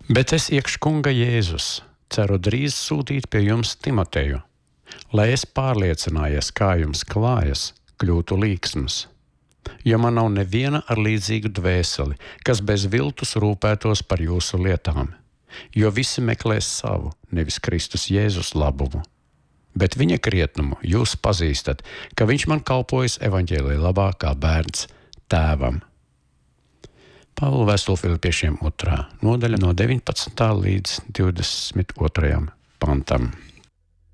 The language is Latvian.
Bet es iekš kunga Jēzus ceru drīz sūtīt pie jums Timoteju, lai es pārliecinājies, kā jums klājas, kļūtu līksms. Jo man nav neviena ar līdzīgu dvēseli, kas bez viltus rūpētos par jūsu lietām, jo visi meklēs savu, nevis Kristus Jēzus labumu. Bet viņa krietnumu jūs pazīstat, ka viņš man kalpojas evaņģēlija labā kā bērns tēvam. Pāvila vēstule Filipiešiem 2. nodaļa no 19. līdz 22. pantam.